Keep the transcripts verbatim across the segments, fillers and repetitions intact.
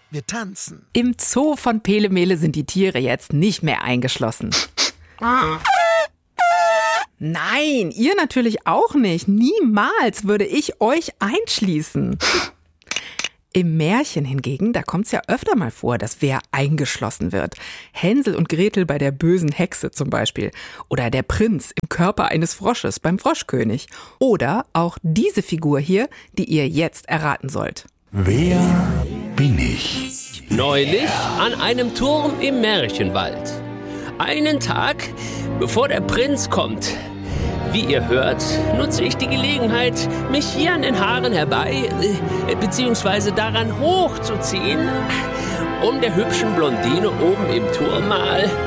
wir tanzen. Im Zoo von Pelemele sind die Tiere jetzt nicht mehr eingeschlossen. Nein, ihr natürlich auch nicht. Niemals würde ich euch einschließen. Im Märchen hingegen, da kommt's ja öfter mal vor, dass wer eingeschlossen wird. Hänsel und Gretel bei der bösen Hexe zum Beispiel. Oder der Prinz im Körper eines Frosches beim Froschkönig. Oder auch diese Figur hier, die ihr jetzt erraten sollt. Wer bin ich? Neulich an einem Turm im Märchenwald. Einen Tag, bevor der Prinz kommt. Wie ihr hört, nutze ich die Gelegenheit, mich hier an den Haaren herbei, äh, beziehungsweise daran hochzuziehen, um der hübschen Blondine oben im Turm mal äh,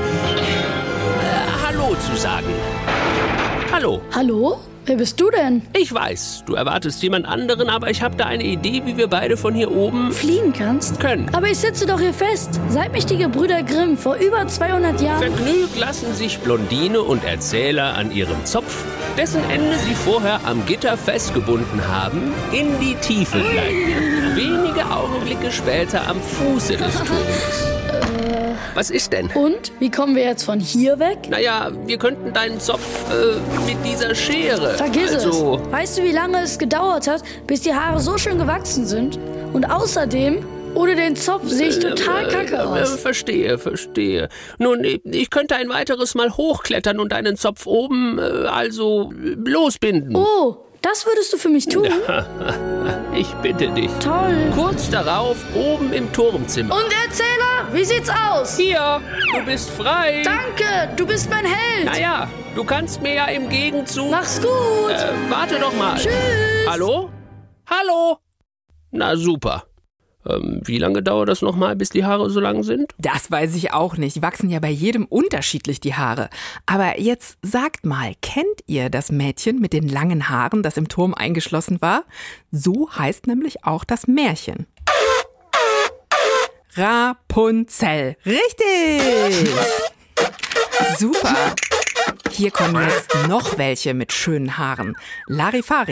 Hallo zu sagen. Hallo. Hallo? Wer bist du denn? Ich weiß, du erwartest jemand anderen, aber ich habe da eine Idee, wie wir beide von hier oben Fliegen kannst? können. Aber ich sitze doch hier fest. Seit mich die Gebrüder Grimm vor über zweihundert Jahren... Vergnügt lassen sich Blondine und Erzähler an ihrem Zopf, dessen Ende sie vorher am Gitter festgebunden haben, in die Tiefe gleiten. Wenige Augenblicke später am Fuße des Turmes. Äh, Was ist denn? Und? Wie kommen wir jetzt von hier weg? Naja, wir könnten deinen Zopf äh, mit dieser Schere... Vergiss also, es. Weißt du, wie lange es gedauert hat, bis die Haare so schön gewachsen sind? Und außerdem, ohne den Zopf sehe ich total kacke äh, äh, aus. Verstehe, verstehe. Nun, ich könnte ein weiteres Mal hochklettern und deinen Zopf oben, äh, also, losbinden. Oh, das würdest du für mich tun? Ich bitte dich. Toll. Kurz darauf, oben im Turmzimmer. Und Erzähler, wie sieht's aus? Hier, du bist frei. Danke, du bist mein Held. Naja, du kannst mir ja im Gegenzug... Mach's gut. Äh, warte doch mal. Tschüss. Hallo? Hallo? Na super. Ähm, wie lange dauert das nochmal, bis die Haare so lang sind? Das weiß ich auch nicht. Die wachsen ja bei jedem unterschiedlich, die Haare. Aber jetzt sagt mal, kennt ihr das Mädchen mit den langen Haaren, das im Turm eingeschlossen war? So heißt nämlich auch das Märchen. Rapunzel. Richtig! Super! Hier kommen jetzt noch welche mit schönen Haaren. Larifari.